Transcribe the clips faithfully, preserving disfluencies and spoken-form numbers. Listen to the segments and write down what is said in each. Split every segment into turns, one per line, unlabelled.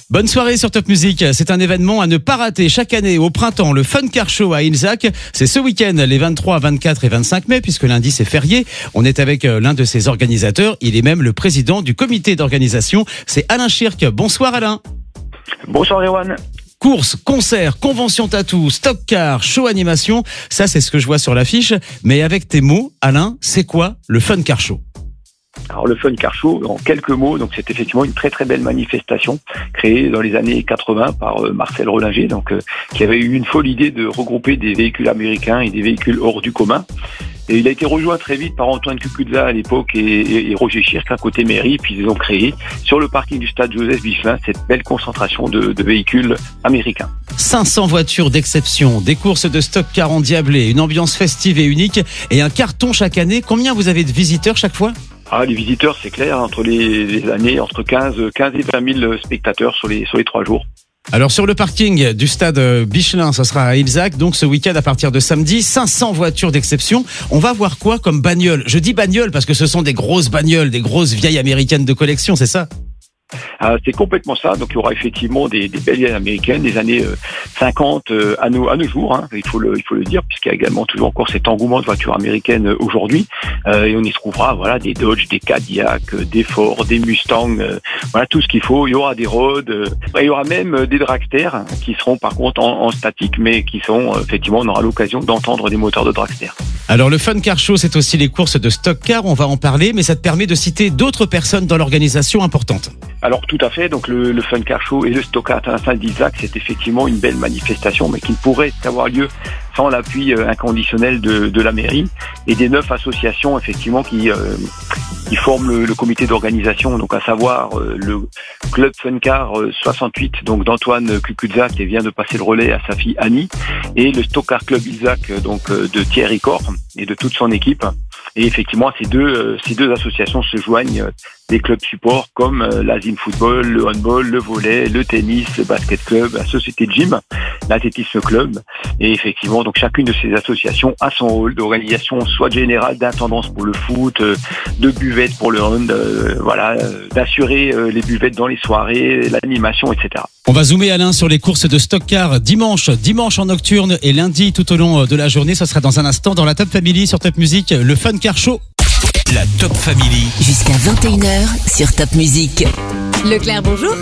Bonne soirée sur Top Music. C'est un événement à ne pas rater chaque année au printemps. Le Fun Car Show à Ilzac. C'est ce week-end, les vingt-trois, vingt-quatre et vingt-cinq mai, puisque lundi c'est férié. On est avec l'un de ses organisateurs. Il est même le président du comité d'organisation. C'est Alain Schirk. Bonsoir Alain.
Bonsoir Erwan.
Courses, concerts, conventions tatou, stock car, show animation. Ça c'est ce que je vois sur l'affiche. Mais avec tes mots, Alain, c'est quoi le Fun Car Show ?
Alors le Fun Car Show, en quelques mots, donc c'est effectivement une très très belle manifestation créée dans les années quatre-vingts par euh, Marcel Rollinger, donc euh, qui avait eu une folle idée de regrouper des véhicules américains et des véhicules hors du commun. Et il a été rejoint très vite par Antoine Cucuzza à l'époque et, et, et Roger Schirk à côté mairie, puis ils ont créé sur le parking du stade Joseph Bichelin cette belle concentration de, de véhicules américains.
cinq cents voitures d'exception, des courses de stock car endiablées, une ambiance festive et unique et un carton chaque année. Combien vous avez de visiteurs chaque fois ?
Ah, les visiteurs, c'est clair, entre les, les années, entre quinze, quinze et vingt mille spectateurs sur les, sur les trois jours.
Alors sur le parking du stade Bichelin, ça sera à Ilzac, donc ce week-end à partir de samedi, cinq cents voitures d'exception. On va voir quoi comme bagnole ? Je dis bagnole parce que ce sont des grosses bagnoles, des grosses vieilles américaines de collection, c'est ça ?
Euh, c'est complètement ça. Donc il y aura effectivement des, des belles américaines des années euh, cinquante euh, à nos à nos jours. Hein, il faut le il faut le dire puisqu'il y a également toujours encore cet engouement de voitures américaines euh, aujourd'hui. Euh, et on y trouvera voilà des Dodge, des Cadillac, euh, des Ford, des Mustang, euh, voilà tout ce qu'il faut. Il y aura des Road, euh, il y aura même euh, des dragsters qui seront par contre en, en statique, mais qui sont euh, effectivement on aura l'occasion d'entendre des moteurs de dragster.
Alors le Fun Car Show, c'est aussi les courses de stock car. On va en parler, mais ça te permet de citer d'autres personnes dans l'organisation importante.
Alors tout à fait, donc le, le Fun Car Show et le Stock Car International d'Ilzac, c'est effectivement une belle manifestation, mais qui ne pourrait avoir lieu sans l'appui euh, inconditionnel de, de la mairie et des neuf associations effectivement qui, euh, qui forment le, le comité d'organisation, donc à savoir euh, le Club Fun Car euh, soixante-huit, donc d'Antoine Cucuzza qui vient de passer le relais à sa fille Annie, et le Stock Car Club Ilzac donc euh, de Thierry Corr et de toute son équipe. Et effectivement, ces deux, euh, ces deux associations se joignent euh, des clubs supports comme euh, l'Azine Football, le handball, le volley, le tennis, le basket club, la Société Gym, l'athlétisme club. Et effectivement, donc chacune de ces associations a son rôle d'organisation, soit générale, d'intendance pour le foot, euh, de buvettes pour le hand, euh, voilà, euh, d'assurer euh, les buvettes dans les soirées, l'animation, et cetera.
On va zoomer Alain sur les courses de stock car dimanche, dimanche en nocturne et lundi tout au long de la journée. Ce sera dans un instant dans la Top Family sur Top Music, le Fun Car Show.
La Top Family.
Jusqu'à vingt et une heures sur Top Music.
Leclerc, bonjour.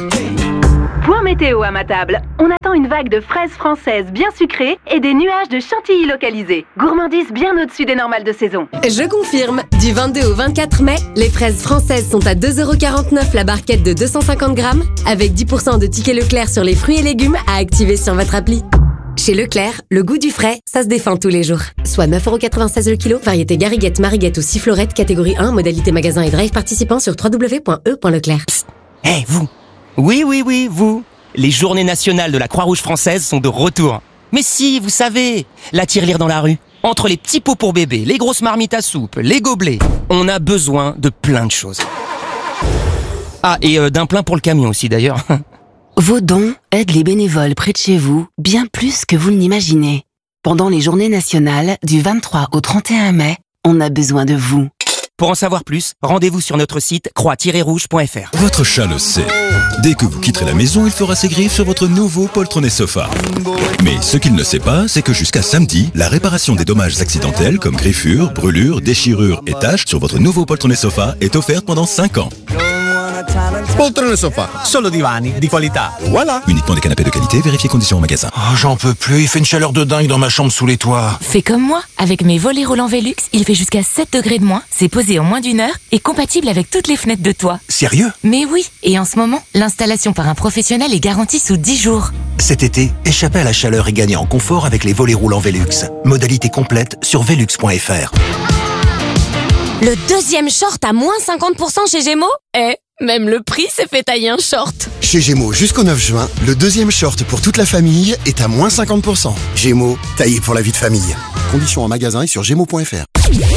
Point météo à ma table. On attend une vague de fraises françaises bien sucrées et des nuages de chantilly localisés. Gourmandise bien au-dessus des normales de saison.
Je confirme. Du vingt-deux au vingt-quatre mai, les fraises françaises sont à deux euros quarante-neuf la barquette de deux cent cinquante grammes, avec dix pour cent de tickets Leclerc sur les fruits et légumes à activer sur votre appli. Chez Leclerc, le goût du frais, ça se défend tous les jours. Soit neuf euros quatre-vingt-seize le kilo, variété Gariguette, Mariguette ou Sifflorette, catégorie un, modalité magasin et drive participant sur w w w point e point leclerc.
Hé, hey, vous. Oui, oui, oui, vous. Les journées nationales de la Croix-Rouge française sont de retour. Mais si, vous savez, la tirelire dans la rue. Entre les petits pots pour bébé, les grosses marmites à soupe, les gobelets, on a besoin de plein de choses. Ah, et euh, d'un plein pour le camion aussi d'ailleurs.
Vos dons aident les bénévoles près de chez vous bien plus que vous ne l'imaginez. Pendant les journées nationales du vingt-trois au trente et un mai, on a besoin de vous.
Pour en savoir plus, rendez-vous sur notre site croix tiret rouge point f r.
Votre chat le sait. Dès que vous quitterez la maison, il fera ses griffes sur votre nouveau poltronné sofa. Mais ce qu'il ne sait pas, c'est que jusqu'à samedi, la réparation des dommages accidentels comme griffures, brûlures, déchirures et taches sur votre nouveau poltronné sofa est offerte pendant cinq ans.
Poltrone sofa, solo divani di qualità. Voilà.
Uniquement des canapés de qualité, vérifiez conditions en magasin.
Oh, j'en peux plus, il fait une chaleur de dingue dans ma chambre sous les toits.
Fais comme moi, avec mes volets roulants Velux, il fait jusqu'à sept degrés de moins, c'est posé en moins d'une heure et compatible avec toutes les fenêtres de toit.
Sérieux ?
Mais oui, et en ce moment, l'installation par un professionnel est garantie sous dix jours.
Cet été, échappez à la chaleur et gagnez en confort avec les volets roulants Velux. Modalité complète sur velux point f r.
Le deuxième short à moins cinquante pour cent chez Gémeaux ? Eh, même le prix s'est fait tailler un short.
Chez Gémeaux, jusqu'au neuf juin, le deuxième short pour toute la famille est à moins cinquante pour cent. Gémeaux, taillé pour la vie de famille. Conditions en magasin et sur gémeaux point f r.